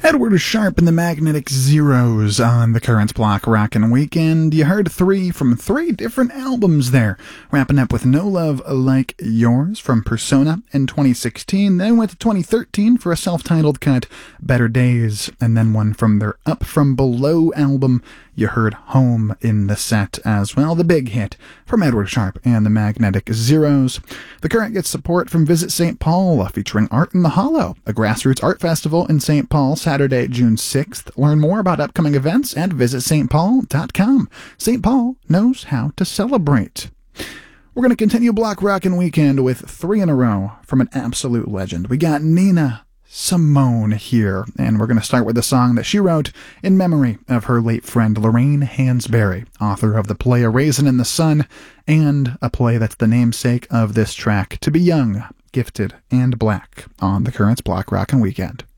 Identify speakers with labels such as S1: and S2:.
S1: Edward Sharpe and the Magnetic Zeros on the Currents Block Rockin' Weekend. You heard three from three different albums there. Wrapping up with No Love Like Yours from Persona in 2016. Then went to 2013 for a self-titled cut, Better Days. And then one from their Up From Below album. You heard Home in the set as well, the big hit from Edward Sharpe and the Magnetic Zeros. The Current gets support from Visit St. Paul, featuring Art in the Hollow, a grassroots art festival in St. Paul, Saturday, June 6th. Learn more about upcoming events at visitstpaul.com. St. Paul knows how to celebrate. We're going to continue Block Rockin' Weekend with three in a row from an absolute legend. We got Nina Simone here, and we're going to start with a song that she wrote in memory of her late friend Lorraine Hansberry, author of the play A Raisin in the Sun, and a play that's the namesake of this track, To Be Young, Gifted, and Black, on the Currents Block Rockin' Weekend.